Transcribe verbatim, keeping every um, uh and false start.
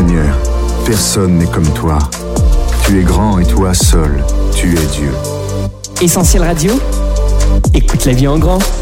Seigneur, personne n'est comme toi. Tu es grand et toi seul, tu es Dieu. Essentiel Radio, écoute la vie en grand.